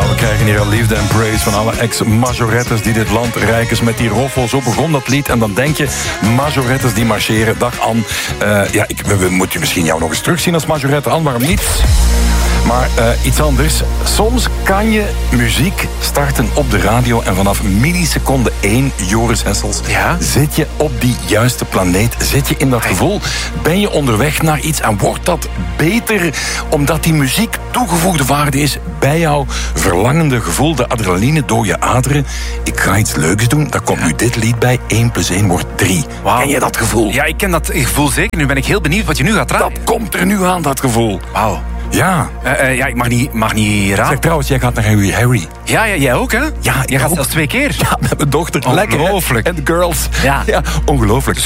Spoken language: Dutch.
Voilà, we krijgen hier al liefde en praise van alle ex-majorettes die dit land rijk is met die roffel. Zo begon dat lied en dan denk je, majorettes die marcheren. Dag Anne. We moeten misschien jou nog eens terugzien als majorette. Anne, waarom niet? Maar iets anders. Soms kan je muziek starten op de radio en vanaf milliseconde 1, Joris Hessels, zit je op die juiste planeet. Zit je in dat gevoel. Ben je onderweg naar iets en wordt dat beter omdat die muziek toegevoegde waarde is bij jouw verlangende gevoel, de adrenaline door je aderen. Ik ga iets leuks doen, daar komt nu dit lied bij. 1 + 1 wordt 3. Wow. Ken je dat gevoel? Ja, ik ken dat gevoel zeker. Nu ben ik heel benieuwd wat je nu gaat draaien. Dat komt er nu aan, dat gevoel. Wauw. Ja. Ik mag niet raden. Zeg trouwens, jij gaat naar Harry. Ja, jij ook, hè? Ja, jij gaat zelfs 2 keer. Ja, met mijn dochter. Ongelooflijk. En de girls. Ja. Ongelooflijk.